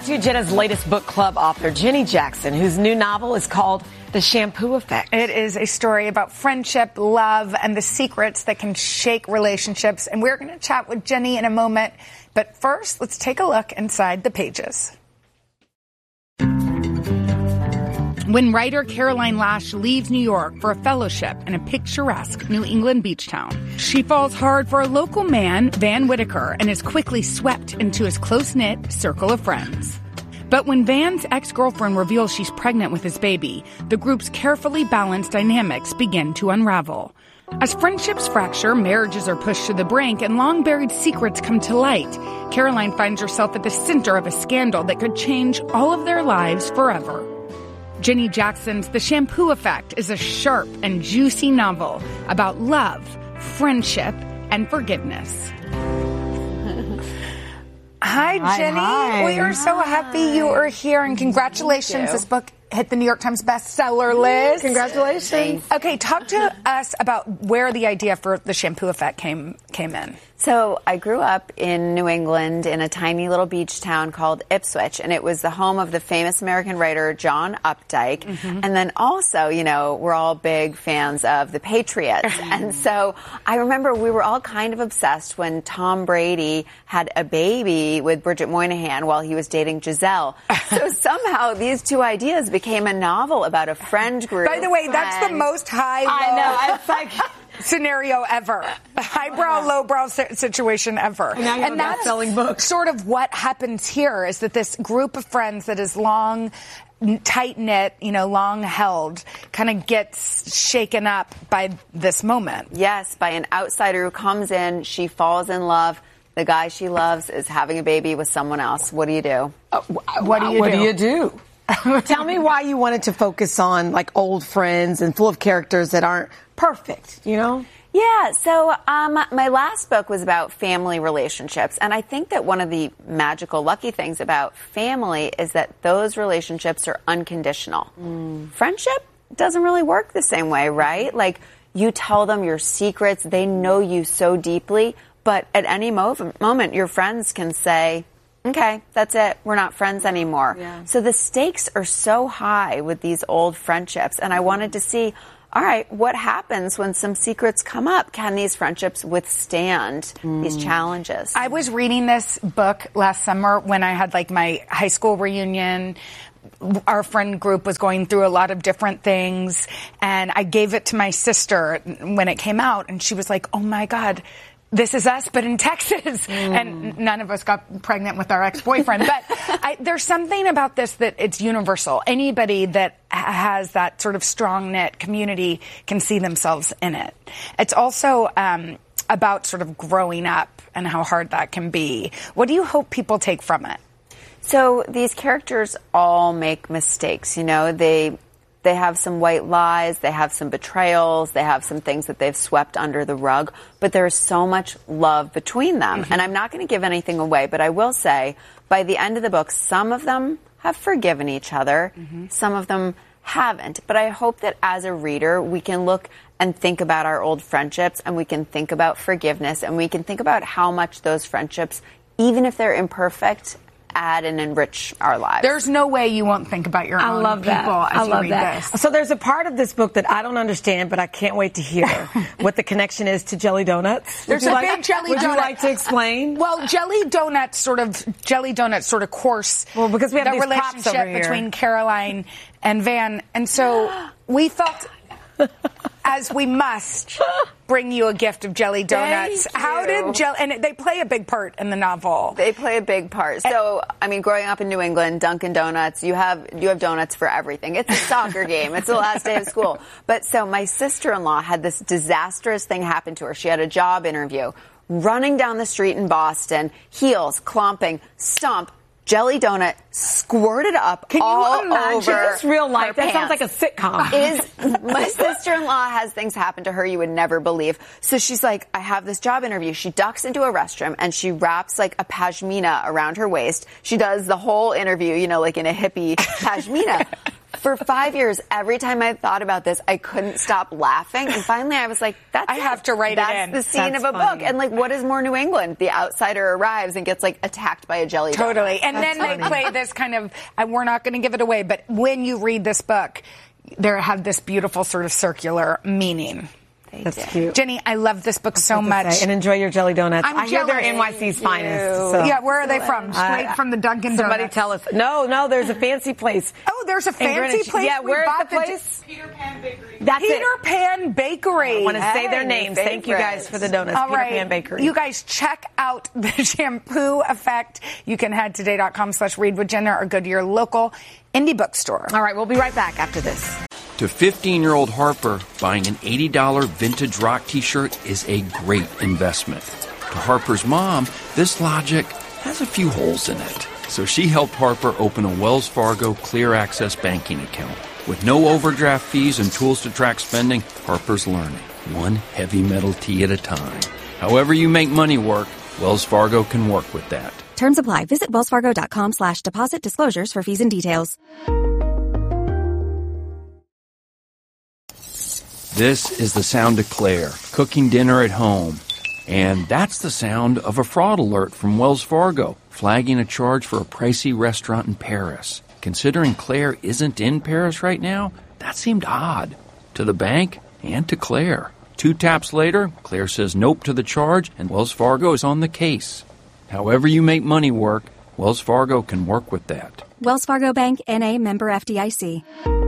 to Jenna's latest book club author, Jenny Jackson, whose new novel is called The Shampoo Effect. It is a story about friendship, love, and the secrets that can shake relationships. And we're going to chat with Jenny in a moment. But first, let's take a look inside the pages. When writer Caroline Lash leaves New York for a fellowship in a picturesque New England beach town, she falls hard for a local man, Van Whitaker, and is quickly swept into his close-knit circle of friends. But when Van's ex-girlfriend reveals she's pregnant with his baby, the group's carefully balanced dynamics begin to unravel. As friendships fracture, marriages are pushed to the brink, and long-buried secrets come to light, Caroline finds herself at the center of a scandal that could change all of their lives forever. Jenny Jackson's The Shampoo Effect is a sharp and juicy novel about love, friendship, and forgiveness. Hi, Jenny. Hi. We are so happy you are here, and congratulations. This book hit the New York Times bestseller list. Congratulations. Okay, talk to us about where the idea for The Shampoo Effect came in. So I grew up in New England in a tiny little beach town called Ipswich, and it was the home of the famous American writer John Updike. Mm-hmm. And then also, you know, we're all big fans of the Patriots. And so I remember we were all kind of obsessed when Tom Brady had a baby with Bridget Moynihan while he was dating Giselle. So somehow these two ideas became a novel about a friend group. By the way, that's the most high-low. I know. It's like scenario ever. Highbrow, lowbrow situation ever. And that's selling books. Sort of what happens here is that this group of friends that is long, tight-knit, you know, long held, kind of gets shaken up by this moment. Yes, by an outsider who comes in, she falls in love. The guy she loves is having a baby with someone else. What do you do? What do you do? Tell me why you wanted to focus on like old friends and full of characters that aren't perfect, you know? Yeah, so my last book was about family relationships, and I think that one of the magical, lucky things about family is that those relationships are unconditional. Friendship doesn't really work the same way, right? Like, you tell them your secrets, they know you so deeply, but at any moment your friends can say, okay, that's it. We're not friends anymore. Yeah. So the stakes are so high with these old friendships. And I wanted to see, all right, what happens when some secrets come up? Can these friendships withstand these challenges? I was reading this book last summer when I had like my high school reunion. Our friend group was going through a lot of different things. And I gave it to my sister when it came out. And she was like, oh my God, this is us, but in Texas. And none of us got pregnant with our ex-boyfriend. But there's something about this that it's universal. Anybody that has that sort of strong-knit community can see themselves in it. It's also about sort of growing up and how hard that can be. What do you hope people take from it? So these characters all make mistakes. You know, they have some white lies, they have some betrayals, they have some things that they've swept under the rug, but there's so much love between them. And I'm not going to give anything away, but I will say, by the end of the book, some of them have forgiven each other, some of them haven't. But I hope that as a reader, we can look and think about our old friendships, and we can think about forgiveness, and we can think about how much those friendships, even if they're imperfect, add and enrich our lives. There's no way you won't think about your own people as you read this. So there's a part of this book that I don't understand, but I can't wait to hear what the connection is to jelly donuts. There's a big jelly donut. Would you like to explain? Well, jelly donuts sort of course. Well, because we have the these props relationship over here between Caroline and Van, and so we felt, as we must, bring you a gift of jelly donuts. How did and they play a big part in the novel. They play a big part. So, I mean, growing up in New England, Dunkin' Donuts, you have donuts for everything. It's a soccer game. It's the last day of school. But so my sister-in-law had this disastrous thing happen to her. She had a job interview. Running down the street in Boston, heels, clomping, stomp, jelly donut squirted up all over. This real life? That sounds like a sitcom. My sister-in-law has things happen to her you would never believe. So she's like, I have this job interview. She ducks into a restroom and she wraps like a pashmina around her waist. She does the whole interview, you know, like in a hippie pashmina. For 5 years, every time I thought about this, I couldn't stop laughing. And finally, I was like, I have to write it in. That's the scene of a book. And like, what is more New England? The outsider arrives and gets like attacked by a jelly donut. Totally. And then they play this kind of, we're not going to give it away, but when you read this book, they have this beautiful sort of circular meaning. That's cute. Jenny, I love this book so much. And enjoy your jelly donuts. I hear they're NYC's finest. So. Yeah, where are they from? Straight from the Dunkin' Donuts. Somebody tell us. No, there's a fancy place. Oh, there's a fancy place? Yeah, where's the place? Peter Pan Bakery. That's Peter Pan Bakery. I want to say their names. Thank you guys for the donuts. All Peter right. Pan Bakery. You guys check out the Shampoo Effect. You can head to today.com/readwithjenna or go to your local indie bookstore. All right, we'll be right back after this. To 15-year-old Harper, buying an $80 vintage rock t-shirt is a great investment. To Harper's mom, this logic has a few holes in it. So she helped Harper open a Wells Fargo Clear Access banking account. With no overdraft fees and tools to track spending, Harper's learning, one heavy metal tea at a time. However you make money work, Wells Fargo can work with that. Terms apply. Visit wellsfargo.com/deposit disclosures for fees and details. This is the sound of Claire, cooking dinner at home. And that's the sound of a fraud alert from Wells Fargo, flagging a charge for a pricey restaurant in Paris. Considering Claire isn't in Paris right now, that seemed odd. To the bank and to Claire. 2 taps later, Claire says nope to the charge, and Wells Fargo is on the case. However you make money work, Wells Fargo can work with that. Wells Fargo Bank, N.A., member FDIC.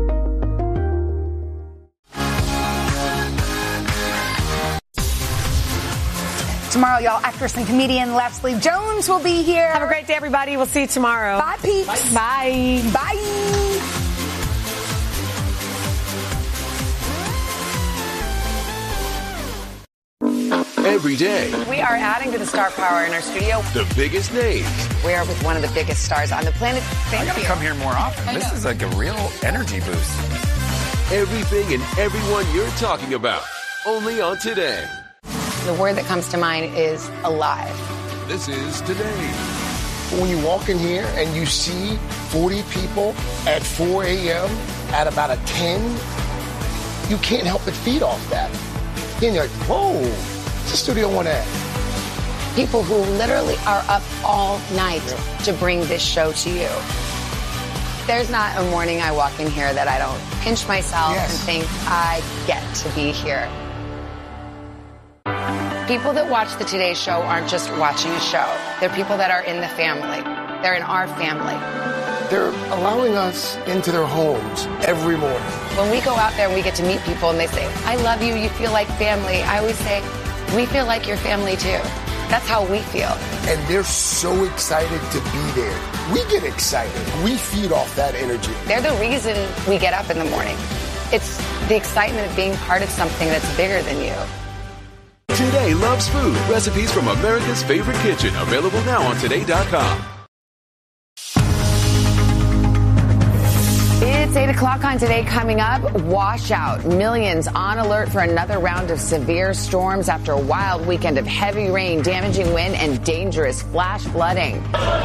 Tomorrow, y'all, actress and comedian Leslie Jones will be here. Have a great day, everybody. We'll see you tomorrow. Bye, peeps. Bye. Bye. Every day. We are adding to the star power in our studio. The biggest names. We are with one of the biggest stars on the planet. I gotta come here more often. This is like a real energy boost. Everything and everyone you're talking about. Only on Today. The word that comes to mind is alive. This is Today. When you walk in here and you see 40 people at 4 a.m. at about a 10, you can't help but feed off that. Then you're like, whoa, it's a Studio One ad. People who literally are up all night to bring this show to you. There's not a morning I walk in here that I don't pinch myself and think, I get to be here. People that watch the Today Show aren't just watching a show. They're people that are in the family. They're in our family. They're allowing us into their homes every morning. When we go out there and we get to meet people and they say, I love you, you feel like family, I always say, we feel like your family too. That's how we feel. And they're so excited to be there. We get excited. We feed off that energy. They're the reason we get up in the morning. It's the excitement of being part of something that's bigger than you. Today loves food. Recipes from America's favorite kitchen. Available now on Today.com. It's 8 o'clock on Today. Coming up, washout. Millions on alert for another round of severe storms after a wild weekend of heavy rain, damaging wind, and dangerous flash flooding.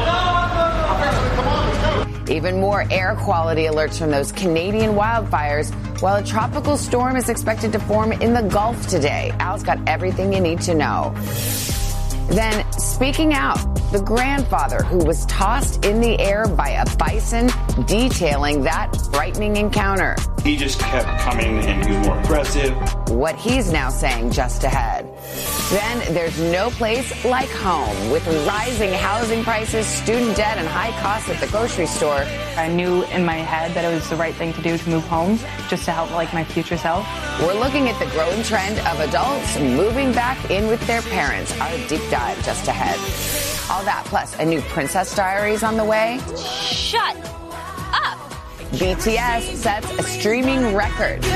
Even more air quality alerts from those Canadian wildfires, while a tropical storm is expected to form in the Gulf today. Al's got everything you need to know. Then, speaking out, the grandfather who was tossed in the air by a bison, detailing that frightening encounter. He just kept coming and he was more aggressive. What he's now saying just ahead. Then there's no place like home. With rising housing prices, student debt, and high costs at the grocery store. I knew in my head that it was the right thing to do to move homes, just to help my future self. We're looking at the growing trend of adults moving back in with their parents. Our deep dive just ahead. All that plus a new Princess Diaries on the way. Shut up! BTS sets a streaming record.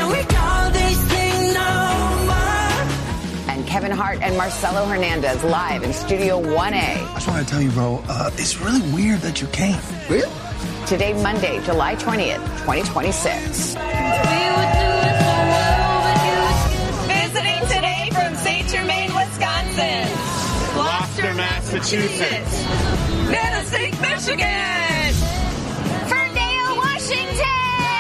And Kevin Hart and Marcelo Hernandez live in Studio 1A. I just want to tell you, bro, it's really weird that you came. Really? Today, Monday, July 20th, 2026. Visiting today from St. Germain, Wisconsin. Gloucester, Massachusetts. Manistee, Michigan. Ferndale, Washington.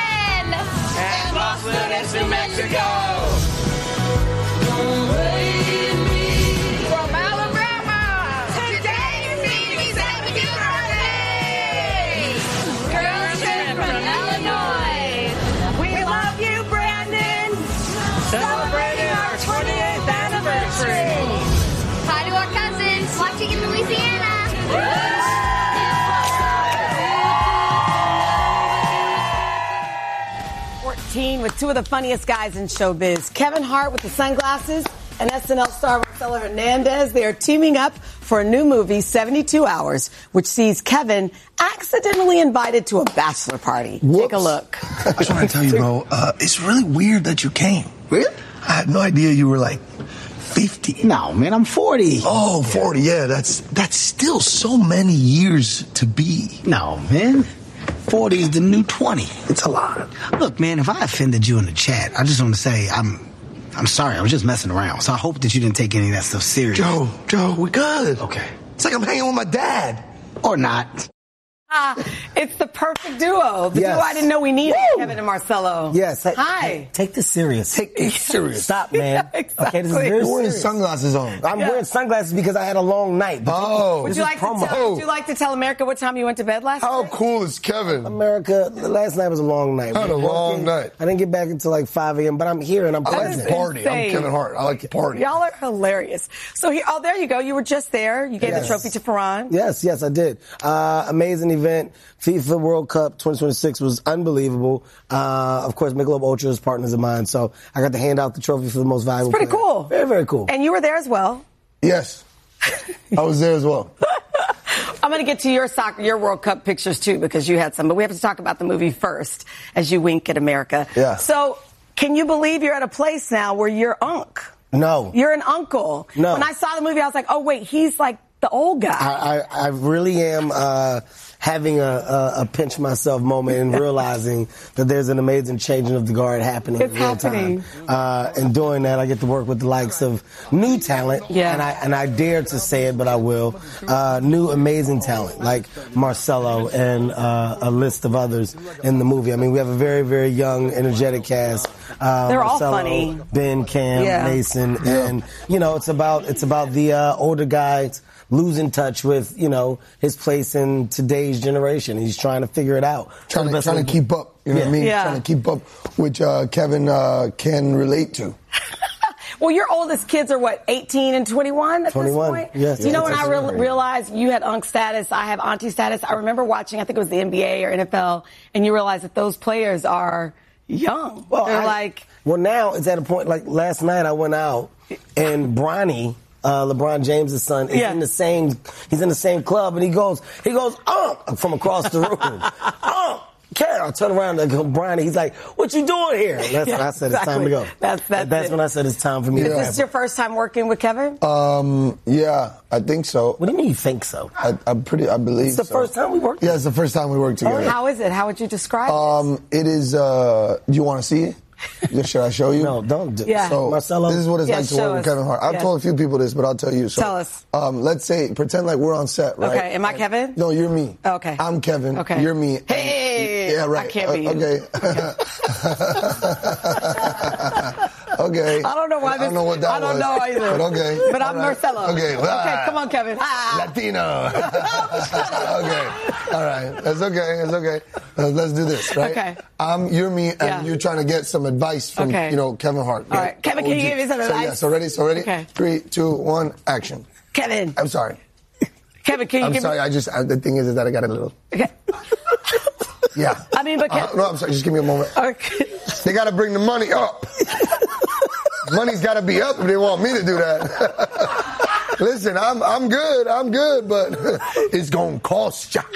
with two of the funniest guys in showbiz. Kevin Hart with the sunglasses and SNL star Marcelo Hernandez. They are teaming up for a new movie, 72 Hours, which sees Kevin accidentally invited to a bachelor party. Whoops. Take a look. I just want to tell you, bro, it's really weird that you came. Really? I had no idea you were like 50. No, man, I'm 40. Oh, 40, yeah, that's still so many years to be. No, man. 40 is the new 20. It's a lot. Look, man, if I offended you in the chat, I just want to say I'm sorry. I was just messing around. So I hope that you didn't take any of that stuff serious. Joe, we're good. Okay. It's like I'm hanging with my dad. Or not. It's the perfect duo. The duo I didn't know we needed, Kevin and Marcelo. Yes. Hi. Hey, take this serious. Take this serious. Stop, man. Yeah, exactly. Okay, this is very You're wearing serious. sunglasses on. I'm wearing sunglasses because I had a long night. Would you like to tell America what time you went to bed last How night? cool is Kevin? America, last night was a long night. Had a long night. I didn't get back until like 5 a.m., but I'm here and I'm I like present. to party. I'm insane. Kevin Hart. I like to party. Y'all are hilarious. So there you go. You were just there. You gave the trophy to Ferran. Yes, I did. Amazing event. FIFA World Cup 2026 was unbelievable. Of course, Michelob Ultra is partners of mine, so I got to hand out the trophy for the most valuable It's pretty player. cool. Very, very cool. And you were there as well. Yes. I was there as well. I'm going to get to your World Cup pictures too, because you had some, but we have to talk about the movie first as you wink at America. Yeah. So can you believe you're at a place now where you're Unc? No. You're an uncle. No. When I saw the movie, I was like, oh wait, he's like the old guy. I really am having a pinch myself moment and realizing that there's an amazing changing of the guard happening It's in real happening. time. And doing that, I get to work with the likes of new talent. Yeah. And I dare to say it, but I will. New amazing talent like Marcelo and a list of others in the movie. I mean, we have a very, very young, energetic cast. They're all Marcelo, funny. Ben, Cam, Mason, and it's about the older guys losing touch with, his place in today's generation. He's trying to figure it out. Trying to keep up. You know what I mean? Yeah. Trying to keep up, which Kevin can relate to. Well, your oldest kids are what, 18 and 21 at 21, this point? yes. You know, when I That's realized you had Unc status, I have auntie status. I remember watching, I think it was the NBA or NFL, and you realize that those players are young. Well, They're now it's at a point, like last night I went out and Bronny, LeBron James' son, is in the same club, and he goes, from across the room. Karen, I turn around and go, Bronny, he's like, what you doing here? And that's when I said it's time to go. That's when I said it's time for me to go. Is this your first time working with Kevin? Yeah, I think so. What do you mean you think so? I believe It's the first time we worked? Yeah, it's the first time we worked together. How is it? How would you describe it? It is, do you want to see it? Should I show you? No, don't do it. Yeah. So, Marcelo? this is what it's like to work with Kevin Hart. I've told a few people this, but I'll tell you. So, Tell us. Let's say, pretend like we're on set, right? Okay, am I Kevin? No, you're me. Okay. I'm Kevin. Okay. You're me. Hey! Yeah, right. I can't be you. Okay. Okay. I don't know why I don't know what that was. I don't know either. But okay. But I'm Marcelo. Okay. Okay, come on, Kevin. Latino. Okay. All right. That's okay. It's okay. Let's do this, right? Okay. You're me, and you're trying to get some advice from, Kevin Hart. All right. Kevin, can you give me some advice? Yeah, so ready? Okay. 3, 2, 1, action. Kevin. I'm sorry. Kevin, can you I'm give sorry. me... The thing is that I got a little... Okay. Yeah. I mean, but Kevin... No, I'm sorry. Just give me a moment. Okay. They got to bring the money up. Money's got to be up if they want me to do that. Listen, I'm good, but it's going to cost you.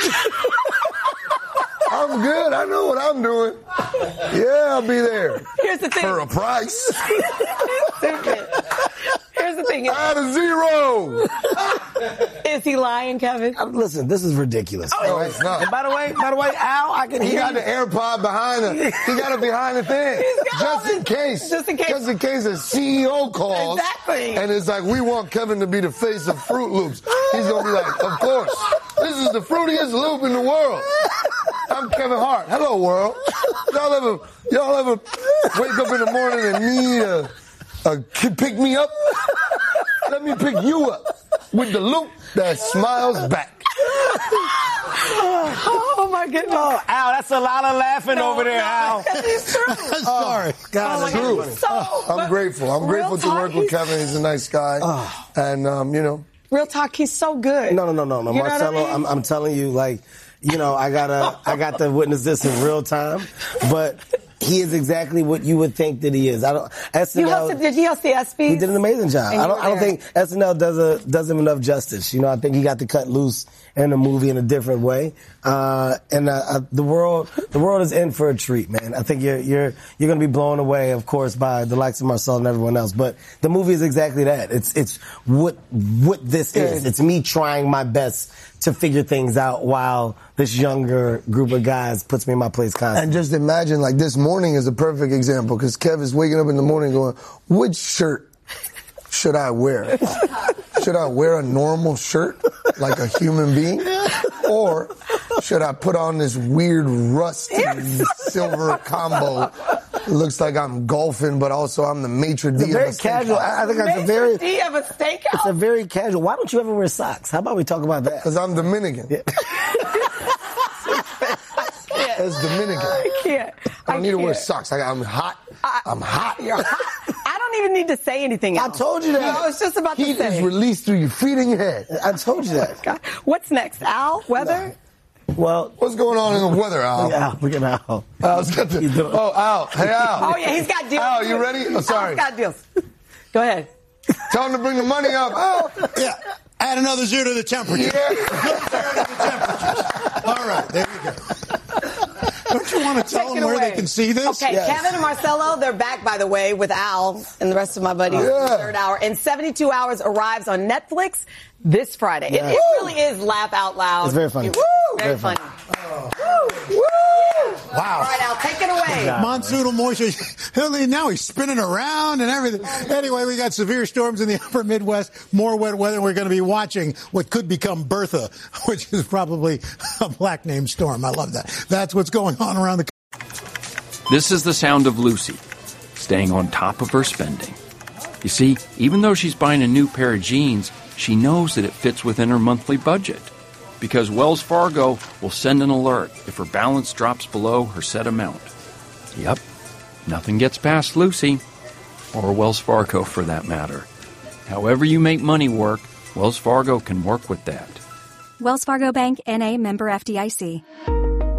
I'm good. I know what I'm doing. Yeah, I'll be there. Here's the thing. For a price. Stupid. Here's the thing. Add a zero. Is he lying, Kevin? Listen, this is ridiculous. No, it's not. And by the way, Al, I can hear He got you. the AirPod behind him. He got it behind the thing. Just in case. Just in case a CEO calls. Exactly. And it's like, we want Kevin to be the face of Fruit Loops. He's going to be like, of course. This is the fruitiest loop in the world. I'm Kevin Hart. Hello, world. Y'all ever wake up in the morning and need pick me up? Let me pick you up with the loop that smiles back. Oh, my goodness. Oh, Al, that's a lot of laughing over there, Al. It's true. Sorry. God, Oh, my God. So, I'm grateful. I'm grateful to work with Kevin. He's a nice guy. And, real talk, he's so good. No. You know Marcelo, what I mean? I'm telling you, I got to witness this in real time. But He is exactly what you would think that he is. Did he host the ESPYs? He did an amazing job. I don't think SNL does him enough justice. I think he got to cut loose in the movie in a different way. The world is in for a treat, man. I think you're going to be blown away, of course, by the likes of Marcel and everyone else. But the movie is exactly that. It's what this is. It's me trying my best to figure things out while this younger group of guys puts me in my place constantly. And just imagine, like, this morning is a perfect example, because Kev is waking up in the morning going, which shirt should I wear? Should I wear a normal shirt like a human being? Or should I put on this weird rusty silver combo? It looks like I'm golfing, but also I'm the maitre d' of a very casual. I think that's a very maitre d' of a steakhouse. It's a very casual. Why don't you ever wear socks? How about we talk about that? Because I'm Dominican. Yeah. It's Dominican. I can't. I don't need to wear socks. I'm hot. I'm hot. You're hot. I don't even need to say anything else. I told you that. No, I was just about to say. Heat is released through your feet and your head. I told you that. God. What's next, Al? Weather? Well, what's going on in the weather, Al? Look at Al. Al's got the, Al. Hey, Al. Oh, yeah, he's got deals. Al, you ready? Oh, sorry. Al's got deals. Go ahead. Tell him to bring the money up. Al. Yeah. Add another 0 to the temperature. Yeah. 0 to the temperatures. All right, there you go. Don't you want to tell them where they can see this? Okay, yes. Kevin and Marcelo, they're back, by the way, with Al and the rest of my buddies in the third hour. And 72 Hours arrives on Netflix this Friday. It really is laugh out loud. It's very funny. Very funny. Wow. All right, Al, take it away. Monsoonal moisture. Now he's spinning around and everything. Anyway, we got severe storms in the upper Midwest, more wet weather. We're going to be watching what could become Bertha, which is probably a black name storm. I love that. That's what's going on around the country. This is the sound of Lucy, staying on top of her spending. You see, even though she's buying a new pair of jeans, she knows that it fits within her monthly budget. Because Wells Fargo will send an alert if her balance drops below her set amount. Yep, nothing gets past Lucy, or Wells Fargo for that matter. However you make money work, Wells Fargo can work with that. Wells Fargo Bank, N.A., member FDIC.